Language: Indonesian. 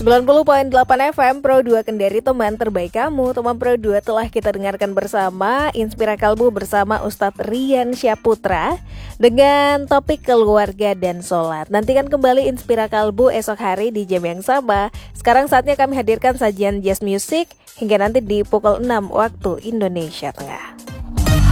90.8 FM Pro 2 Kendari, teman terbaik kamu. Teman Pro 2 telah kita dengarkan bersama Inspira Kalbu bersama Ustadz Rian Syaputra dengan topik keluarga dan sholat. Nantikan kembali Inspira Kalbu esok hari di jam yang sama. Sekarang saatnya kami hadirkan sajian jazz music hingga nanti di pukul 6 waktu Indonesia Tengah.